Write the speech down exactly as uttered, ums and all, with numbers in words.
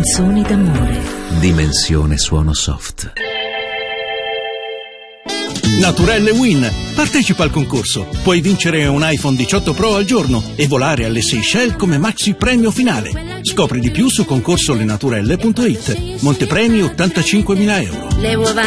Canzoni d'amore. Dimensione suono soft. Naturelle Win. Partecipa al concorso. Puoi vincere un iPhone diciotto Pro al giorno e volare alle Seychelles come maxi premio finale. Scopri di più su concorso le naturelle punto it. Montepremi ottantacinquemila euro. Le uova